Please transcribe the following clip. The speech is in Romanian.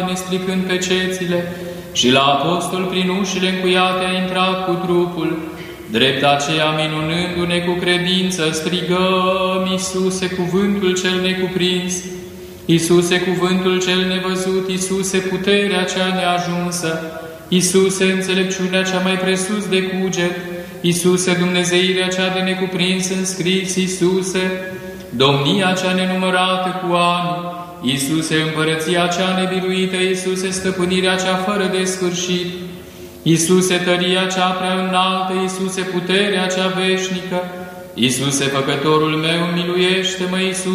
nestricând pe cețile, și la apostol prin ușile încuiate a intrat cu trupul. Drept aceea, minunându-ne cu credință, strigăm: Iisuse, cuvântul cel necuprins, Iisuse, cuvântul cel nevăzut, Iisuse, puterea cea neajunsă, Iisuse, înțelepciunea cea mai presus de cuget, Iisuse, dumnezeirea cea de necuprins în scris, Iisuse, domnia cea nenumărată cu ani, Iisuse, împărăția cea nebiruită, Iisuse, stăpânirea cea fără de sfârșit, Iisuse, tăria cea prea înaltă, Iisuse, puterea cea veșnică, Iisuse, făcătorul meu, miluiește-mă, Iisuse,